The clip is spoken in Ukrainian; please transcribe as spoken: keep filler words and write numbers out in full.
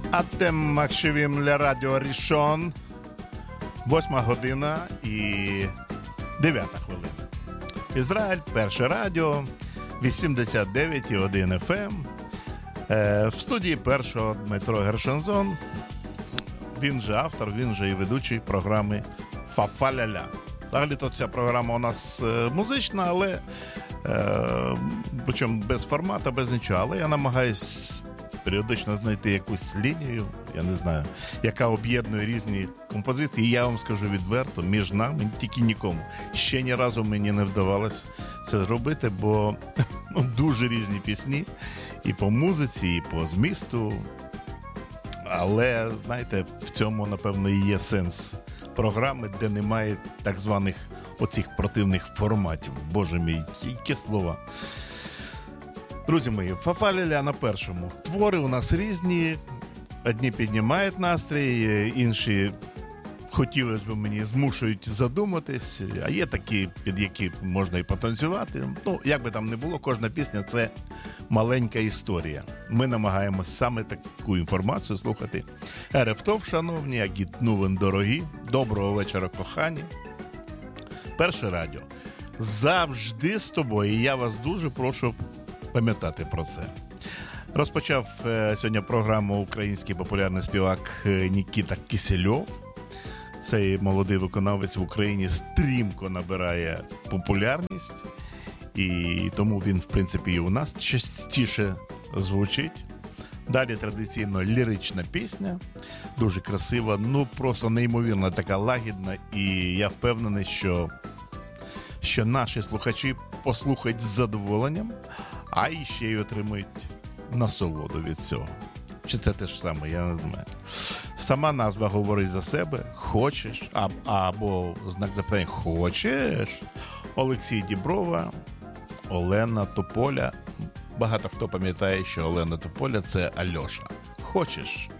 אתם מקשיבים לרדיו הראשון, восьма година і дев'ята хвилина. Ізраїль, перше радіо, вісімдесят дев'ять і один еф ем. Е, в студії першого Дмитро Гершензон. Він же автор, він же і ведучий програми «Фа-фа-ля-ля». Взагалі-то ця програма у нас е, музична, але е, причому без формату, без нічого. Але я намагаюсь періодично знайти якусь лінію, я не знаю, яка об'єднує різні композиції. І я вам скажу відверто, між нами, тільки нікому, ще ні разу мені не вдавалося це зробити, бо ну, дуже різні пісні і по музиці, і по змісту. Але, знаєте, в цьому, напевно, і є сенс програми, де немає так званих оцих противних форматів. Боже мій, яке слово. Друзі мої, фа-фа-ля-ля на першому. Твори у нас різні. Одні піднімають настрій, інші, хотілося б мені, змушують задуматись. А є такі, під які можна і потанцювати. Ну, як би там не було, кожна пісня – це маленька історія. Ми намагаємося саме таку інформацію слухати. Ерефтов, шановні, агітнувен, дорогі. Доброго вечора, кохані. Перше радіо. Завжди з тобою. І я вас дуже прошу пам'ятати про це. Розпочав е, сьогодні програму український популярний співак Нікіта Кисельов. Цей молодий виконавець в Україні стрімко набирає популярність. І тому він, в принципі, і у нас частіше звучить. Далі традиційно лірична пісня. Дуже красива, ну просто неймовірно така лагідна. І я впевнений, що, що наші слухачі послухають з задоволенням, а і ще й отримують насолоду від цього. Чи це те ж саме, я не знаю. Сама назва говорить за себе. Хочеш, а, або знак запитання хочеш. Олексій Діброва, Олена Тополя. Багато хто пам'ятає, що Олена Тополя – це Альоша. Хочеш?